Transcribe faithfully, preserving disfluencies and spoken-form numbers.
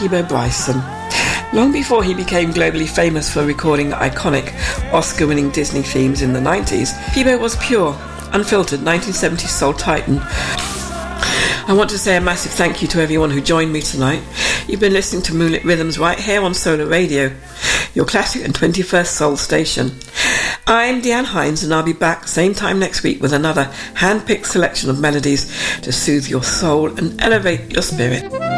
Peabo Bryson. Long before he became globally famous for recording iconic Oscar-winning Disney themes in the nineties, Peabo was pure, unfiltered nineteen seventies soul titan. I want to say a massive thank you to everyone who joined me tonight. You've been listening to Moonlit Rhythms right here on Solar Radio, your classic and twenty-first soul station. I'm Deanne Hines, and I'll be back same time next week with another hand-picked selection of melodies to soothe your soul and elevate your spirit.